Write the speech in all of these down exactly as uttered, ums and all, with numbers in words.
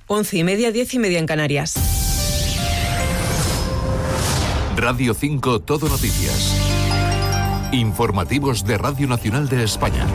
Once y media, diez y media en Canarias. Radio cinco Todo Noticias. Informativos de Radio Nacional de España.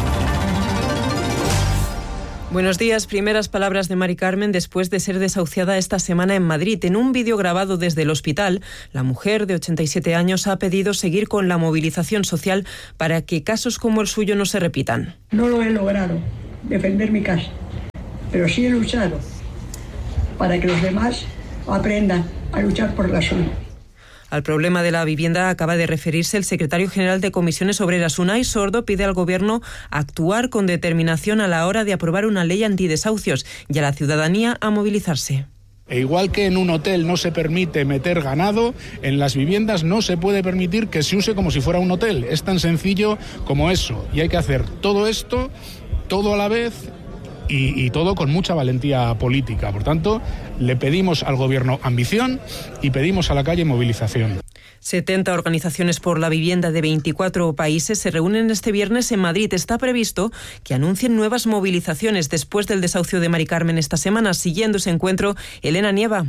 Buenos días. Primeras palabras de Mari Carmen después de ser desahuciada esta semana en Madrid. En un vídeo grabado desde el hospital, la mujer de ochenta y siete años ha pedido seguir con la movilización social para que casos como el suyo no se repitan. No lo he logrado, defender mi casa, pero sí he luchado para que los demás aprendan a luchar por la suya. Al problema de la vivienda acaba de referirse el secretario general de Comisiones Obreras. Unai Sordo pide al Gobierno actuar con determinación a la hora de aprobar una ley antidesahucios y a la ciudadanía a movilizarse. E igual que en un hotel no se permite meter ganado, en las viviendas no se puede permitir que se use como si fuera un hotel. Es tan sencillo como eso. Y hay que hacer todo esto, todo a la vez y, y todo con mucha valentía política. Por tanto, le pedimos al Gobierno ambición y pedimos a la calle movilización. setenta organizaciones por la vivienda de veinticuatro países se reúnen este viernes en Madrid. Está previsto que anuncien nuevas movilizaciones después del desahucio de Mari Carmen esta semana. Siguiendo ese encuentro, Elena Nieva.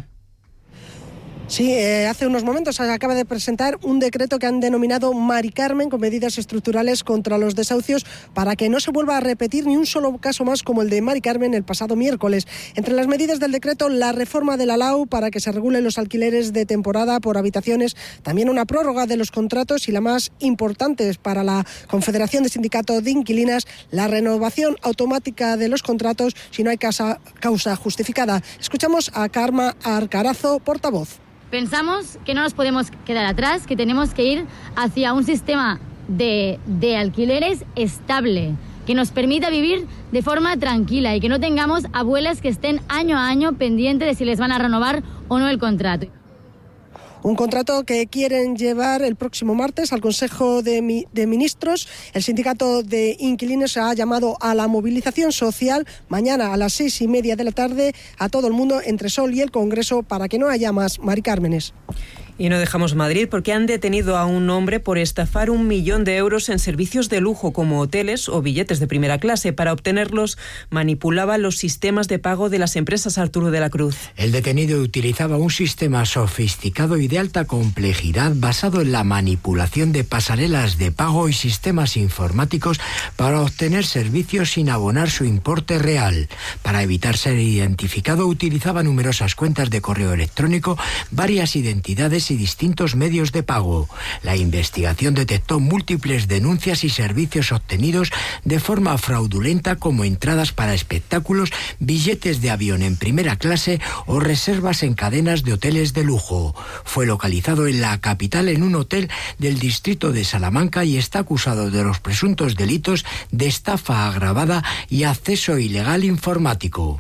Sí, eh, hace unos momentos se acaba de presentar un decreto que han denominado Mari Carmen, con medidas estructurales contra los desahucios para que no se vuelva a repetir ni un solo caso más como el de Mari Carmen el pasado miércoles. Entre las medidas del decreto, la reforma de la L A U para que se regulen los alquileres de temporada por habitaciones, también una prórroga de los contratos y la más importante para la Confederación de Sindicatos de Inquilinas, la renovación automática de los contratos si no hay causa, causa justificada. Escuchamos a Karma Arcarazo, portavoz. Pensamos que no nos podemos quedar atrás, que tenemos que ir hacia un sistema de, de alquileres estable, que nos permita vivir de forma tranquila y que no tengamos abuelas que estén año a año pendientes de si les van a renovar o no el contrato. Un contrato que quieren llevar el próximo martes al Consejo de, Mi- de Ministros. El sindicato de inquilinos ha llamado a la movilización social mañana a las seis y media de la tarde a todo el mundo entre Sol y el Congreso para que no haya más Mari Cármenes. Y no dejamos Madrid porque han detenido a un hombre por estafar un millón de euros en servicios de lujo como hoteles o billetes de primera clase. Para obtenerlos manipulaba los sistemas de pago de las empresas. Arturo de la Cruz. El detenido utilizaba un sistema sofisticado y de alta complejidad basado en la manipulación de pasarelas de pago y sistemas informáticos para obtener servicios sin abonar su importe real. Para evitar ser identificado utilizaba numerosas cuentas de correo electrónico, varias identidades y distintos medios de pago. La investigación detectó múltiples denuncias y servicios obtenidos de forma fraudulenta, como entradas para espectáculos, billetes de avión en primera clase o reservas en cadenas de hoteles de lujo. Fue localizado en la capital en un hotel del distrito de Salamanca y está acusado de los presuntos delitos de estafa agravada y acceso ilegal informático.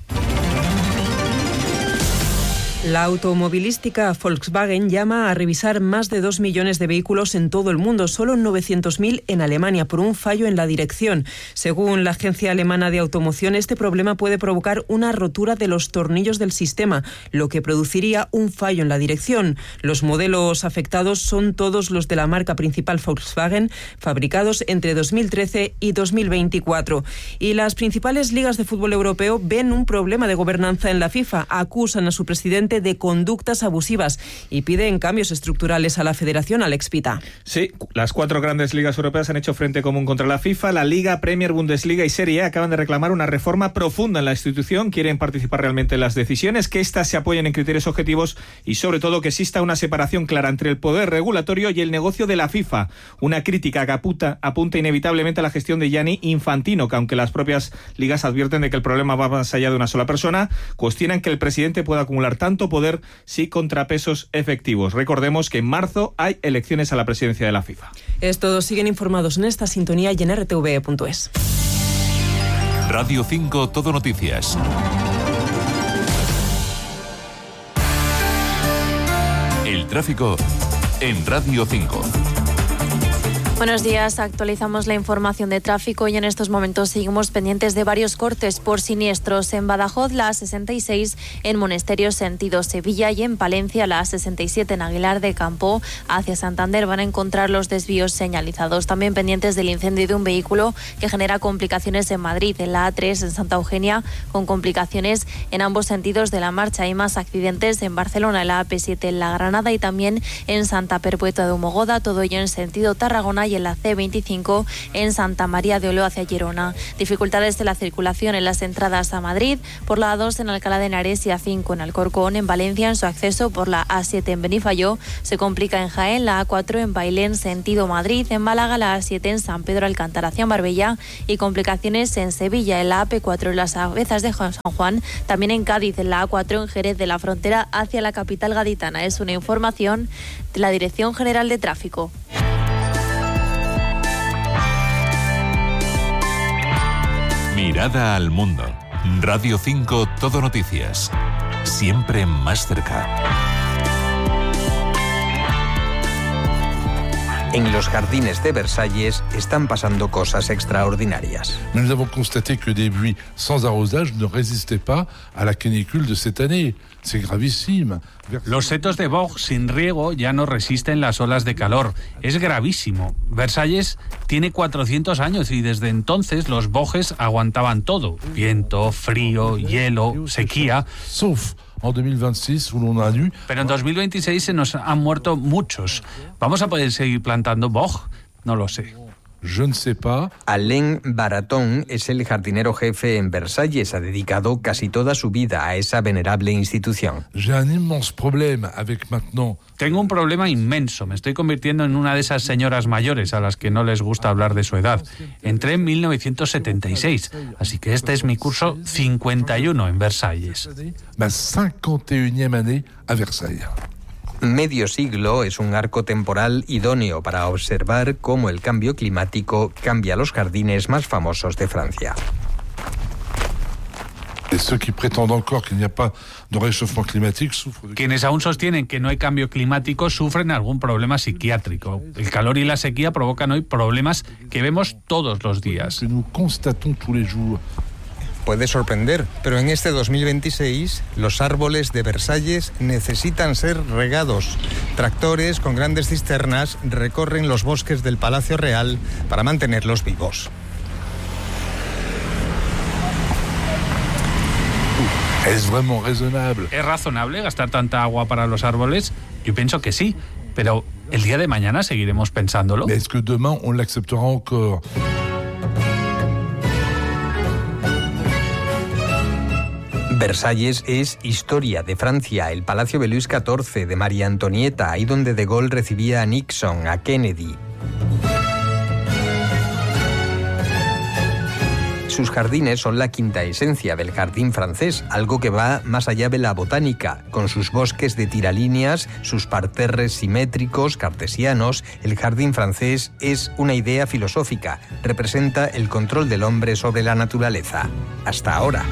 La automovilística Volkswagen llama a revisar más de dos millones de vehículos en todo el mundo, solo novecientos mil en Alemania, por un fallo en la dirección. Según la agencia alemana de automoción, este problema puede provocar una rotura de los tornillos del sistema, lo que produciría un fallo en la dirección. Los modelos afectados son todos los de la marca principal Volkswagen, fabricados entre dos mil trece y dos mil veinticuatro. Y las principales ligas de fútbol europeo ven un problema de gobernanza en la FIFA, acusan a su presidente de conductas abusivas y piden cambios estructurales a la federación. Alex Pita. Sí, las cuatro grandes ligas europeas han hecho frente común contra la FIFA. La Liga, Premier, Bundesliga y Serie A acaban de reclamar una reforma profunda en la institución. Quieren participar realmente en las decisiones, que éstas se apoyen en criterios objetivos y sobre todo que exista una separación clara entre el poder regulatorio y el negocio de la FIFA. Una crítica que apunta, apunta inevitablemente a la gestión de Gianni Infantino, que aunque las propias ligas advierten de que el problema va más allá de una sola persona, cuestionan que el presidente pueda acumular tanto poder sin contrapesos efectivos. Recordemos que en marzo hay elecciones a la presidencia de la FIFA. Es todo. Siguen informados en esta sintonía y en r t v punto es. Radio cinco Todo Noticias. El tráfico en Radio cinco. Buenos días, actualizamos la información de tráfico y en estos momentos seguimos pendientes de varios cortes por siniestros. En Badajoz, la A sesenta y seis en Monesterio sentido Sevilla y en Palencia, la A sesenta y siete en Aguilar de Campo hacia Santander van a encontrar los desvíos señalizados. También pendientes del incendio de un vehículo que genera complicaciones en Madrid, en la A tres en Santa Eugenia, con complicaciones en ambos sentidos de la marcha. Hay más accidentes en Barcelona, en la A P siete en La Granada y también en Santa Perpetua de Humogoda, todo ello en sentido Tarragona, y en la C veinticinco en Santa María de Oleo hacia Girona. Dificultades de la circulación en las entradas a Madrid, por la A dos en Alcalá de Henares y A cinco en Alcorcón. En Valencia, en su acceso por la A siete en Benifayó, se complica en Jaén, la A cuatro en Bailén sentido Madrid, en Málaga la A siete en San Pedro Alcántara hacia Marbella y complicaciones en Sevilla, en la A P cuatro en las Avezas de San Juan, también en Cádiz, en la A cuatro en Jerez de la Frontera hacia la capital gaditana. Es una información de la Dirección General de Tráfico. Mirada al mundo. Radio cinco Todo Noticias. Siempre más cerca. En los jardines de Versalles están pasando cosas extraordinarias. Nous avons constaté que des buis sans arrosage ne résistaient pas à la canicule de cette année. C'est gravissime. Los setos de boj sin riego ya no resisten las olas de calor. Es gravísimo. Versalles tiene cuatrocientos años y desde entonces los bojes aguantaban todo. Viento, frío, hielo, sequía. Sauf en dos mil veintiséis, où l'on a eu... Pero en dos mil veintiséis se nos han muerto muchos. ¿Vamos a poder seguir plantando boj? No lo sé. Je ne sais pas. Alain Baraton es el jardinero jefe en Versalles. Ha dedicado casi toda su vida a esa venerable institución. J'ai un immense problème avec maintenant. Tengo un problema inmenso. Me estoy convirtiendo en una de esas señoras mayores a las que no les gusta hablar de su edad. Entré en mil novecientos setenta y seis, así que este es mi curso cincuenta y uno en Versalles. Ma cinquante et unième année à Versailles. Medio siglo es un arco temporal idóneo para observar cómo el cambio climático cambia los jardines más famosos de Francia. Quienes aún sostienen que no hay cambio climático sufren algún problema psiquiátrico. El calor y la sequía provocan hoy problemas que vemos todos los días. Puede sorprender, pero en este dos mil veintiséis los árboles de Versalles necesitan ser regados. Tractores con grandes cisternas recorren los bosques del Palacio Real para mantenerlos vivos. ¿Es vraiment raisonnable? ¿Es razonable gastar tanta agua para los árboles? Yo pienso que sí, pero ¿el día de mañana seguiremos pensándolo? ¿Es que demain on l'acceptera encore? Versalles es historia de Francia, el Palacio de Luis catorce, de María Antonieta, ahí donde De Gaulle recibía a Nixon, a Kennedy. Sus jardines son la quinta esencia del jardín francés, algo que va más allá de la botánica. Con sus bosques de tiralíneas, sus parterres simétricos, cartesianos, el jardín francés es una idea filosófica, representa el control del hombre sobre la naturaleza. Hasta ahora.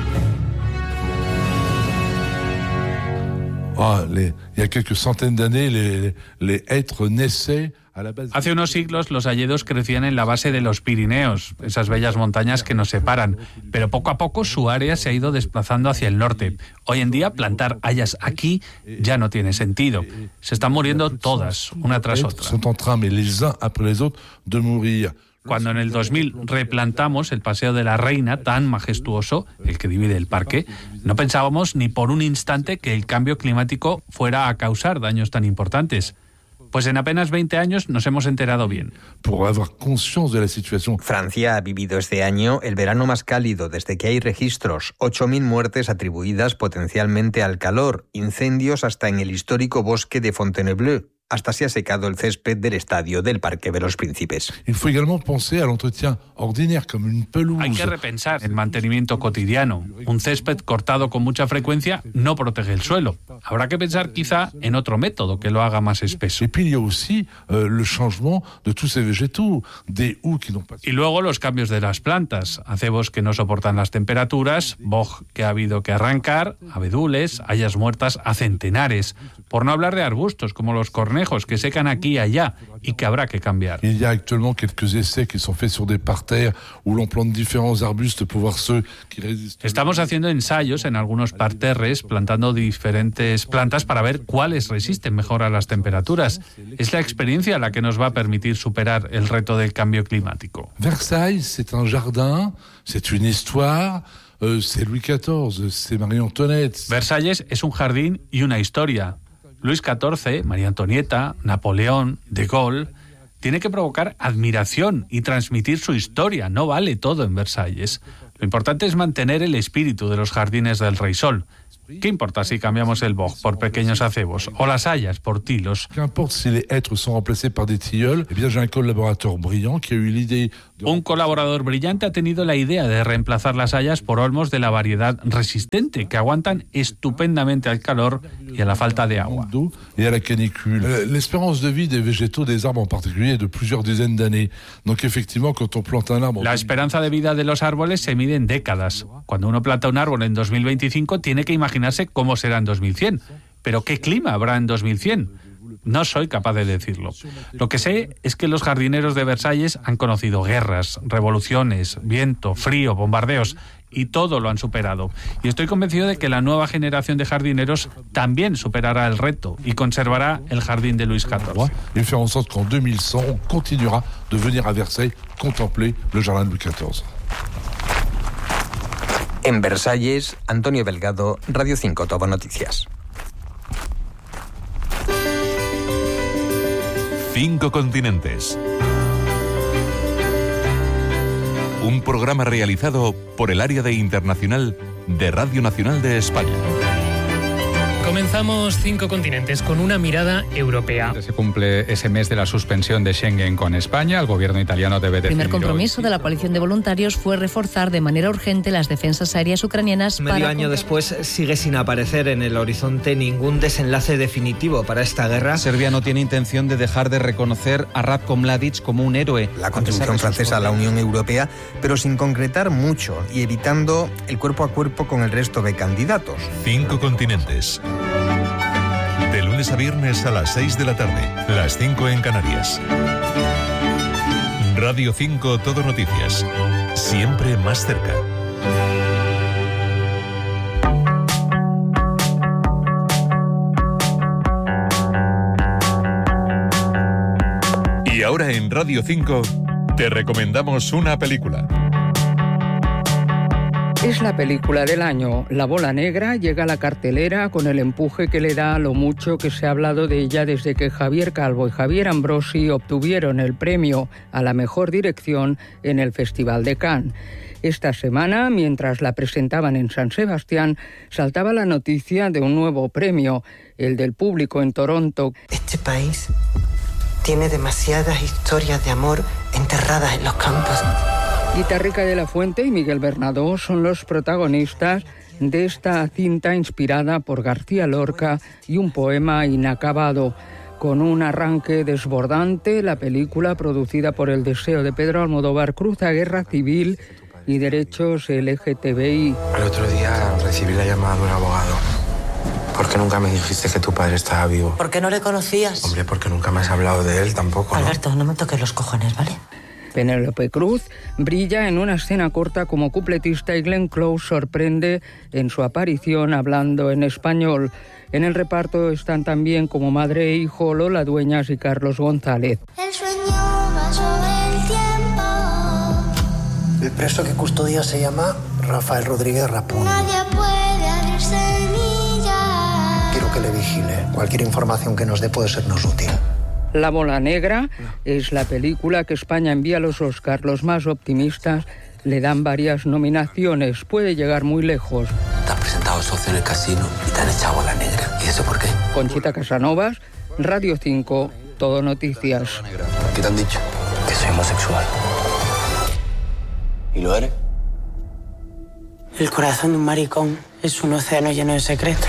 Ah, les, il y a quelques centaines d'années, les, les hêtres naissaient à la base... Hace unos siglos los hayedos crecían en la base de los Pirineos, esas bellas montañas que nos separan, pero poco a poco su área se ha ido desplazando hacia el norte. Hoy en día plantar hayas aquí ya no tiene sentido. Se están muriendo todas, una tras otra. Sont en train, mais les uns après les autres, de mourir. Cuando en el dos mil replantamos el Paseo de la Reina, tan majestuoso, el que divide el parque, no pensábamos ni por un instante que el cambio climático fuera a causar daños tan importantes. Pues en apenas veinte años nos hemos enterado bien. Francia ha vivido este año el verano más cálido desde que hay registros. ocho mil muertes atribuidas potencialmente al calor, incendios hasta en el histórico bosque de Fontainebleau. Hasta se ha secado el césped del estadio del Parque de los Príncipes. Il faut également penser à l'entretien ordinaire comme une pelouse. Hay que repensar el mantenimiento cotidiano. Un césped cortado con mucha frecuencia no protege el suelo. Habrá que pensar quizá en otro método que lo haga más espeso. Et puis il y a aussi euh, le changement de tous ces végétaux, des houes qui n'ont pas... Y luego los cambios de las plantas, acebos que no soportan las temperaturas, boj que ha habido que arrancar, abedules, hayas muertas a centenares. Por no hablar de arbustos, como los cornejos, que secan aquí y allá y que habrá que cambiar. Il y a actuellement quelques essais qui sont faits sur des parterres où l'on plante différents arbustes pour voir ceux qui résistent. Estamos haciendo ensayos en algunos parterres, plantando diferentes plantas para ver cuáles resisten mejor a las temperaturas. Es la experiencia la que nos va a permitir superar el reto del cambio climático. Versailles, c'est un jardin, c'est une histoire. Euh, c'est Louis catorce, c'est Marie Antoinette. Versalles es un jardín y una historia. Luis catorce, María Antonieta, Napoleón, De Gaulle. Tiene que provocar admiración y transmitir su historia. No vale todo en Versalles. Lo importante es mantener el espíritu de los jardines del Rey Sol. ¿Qué importa si cambiamos el boj por pequeños acebos o las hayas por tilos? Qu'importe si les hêtres sont remplacés par des tilleuls, eh bien j'ai un collaborateur brillant qui a eu l'idée. Un colaborador brillante ha tenido la idea de reemplazar las hayas por olmos de la variedad resistente, que aguantan estupendamente al calor y a la falta de agua. Et à la canicule. L'espérance de vie des végétaux, des arbres en particulier, est de plusieurs dizaines d'années. Donc effectivement, quand on plante un arbre... La esperanza de vida de los árboles se mide en décadas. Cuando uno planta un árbol en dos mil veinticinco, tiene que imaginarse cómo será en dos mil cien. Pero ¿qué clima habrá en dos mil cien? No soy capaz de decirlo. Lo que sé es que los jardineros de Versalles han conocido guerras, revoluciones, viento, frío, bombardeos, y todo lo han superado. Y estoy convencido de que la nueva generación de jardineros también superará el reto y conservará el jardín de Luis catorce. Et faire en sorte qu'en deux mille cent, on continuera de venir à Versailles contempler le jardin de Louis catorce. En Versalles, Antonio Delgado, Radio cinco, Todo Noticias. Cinco continentes. Un programa realizado por el área de internacional de Radio Nacional de España. Comenzamos Cinco Continentes con una mirada europea. Se cumple ese mes de la suspensión de Schengen con España. El gobierno italiano debe decidir. El primer compromiso hoy. de la coalición de voluntarios fue reforzar de manera urgente las defensas aéreas ucranianas. Medio para año después sigue sin aparecer en el horizonte ningún desenlace definitivo para esta guerra. Serbia no tiene intención de dejar de reconocer a Ratko Mladic como un héroe. La contribución francesa a la Unión Europea, pero sin concretar mucho y evitando el cuerpo a cuerpo con el resto de candidatos. Cinco continentes. De lunes a viernes a las seis de la tarde, las cinco en Canarias. Radio cinco Todo Noticias. Siempre más cerca. Y ahora en Radio cinco te recomendamos una película. Es la película del año. La Bola Negra llega a la cartelera con el empuje que le da a lo mucho que se ha hablado de ella desde que Javier Calvo y Javier Ambrosi obtuvieron el premio a la mejor dirección en el Festival de Cannes. Esta semana, mientras la presentaban en San Sebastián, saltaba la noticia de un nuevo premio, el del público en Toronto. Este país tiene demasiadas historias de amor enterradas en los campos. Guitarrica de la Fuente y Miguel Bernadó son los protagonistas de esta cinta inspirada por García Lorca y un poema inacabado. Con un arranque desbordante, la película, producida por El Deseo de Pedro Almodóvar, cruza guerra civil y derechos L G T B I. El otro día recibí la llamada de un abogado. ¿Por qué nunca me dijiste que tu padre estaba vivo? ¿Por qué no le conocías? Hombre, porque nunca me has hablado de él tampoco, ¿no? Alberto, no me toques los cojones, ¿vale? Penélope Cruz brilla en una escena corta como cupletista y Glenn Close sorprende en su aparición hablando en español. En el reparto están también como madre e hijo Lola Dueñas y Carlos González. El sueño va sobre el tiempo. El preso que custodia se llama Rafael Rodríguez Rapón. Nadie puede abrir semillas. Quiero que le vigile. Cualquier información que nos dé puede sernos útil. La Bola Negra es la película que España envía a los Oscars. Los más optimistas le dan varias nominaciones. Puede llegar muy lejos. Te has presentado socio en el casino y te han echado Bola Negra. ¿Y eso por qué? Conchita Casanovas, Radio cinco, Todo Noticias. ¿Qué te han dicho? Que soy homosexual. ¿Y lo eres? El corazón de un maricón es un océano lleno de secretos.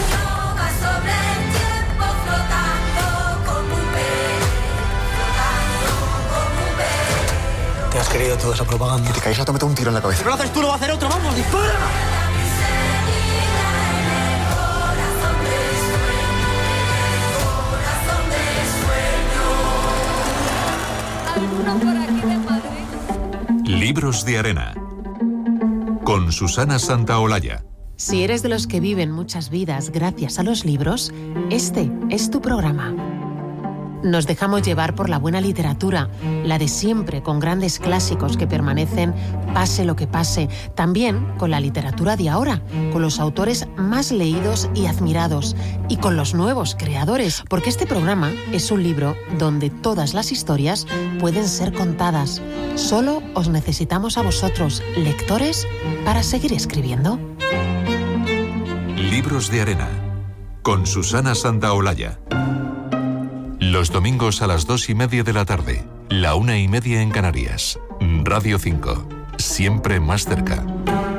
Te has creído toda esa propaganda. Que te caes o te meto un tiro en la cabeza. Si no lo haces tú, lo va a hacer otro. ¡Vamos, dispara! Libros de Arena, con Susana Santaolalla. Si eres de los que viven muchas vidas gracias a los libros, este es tu programa. Nos dejamos llevar por la buena literatura, la de siempre, con grandes clásicos que permanecen pase lo que pase. También con la literatura de ahora, con los autores más leídos y admirados, y con los nuevos creadores, porque este programa es un libro donde todas las historias pueden ser contadas. Solo os necesitamos a vosotros, lectores, para seguir escribiendo. Libros de Arena, con Susana Santaolalla. Los domingos a las dos y media de la tarde, la una y media en Canarias. Radio cinco, siempre más cerca.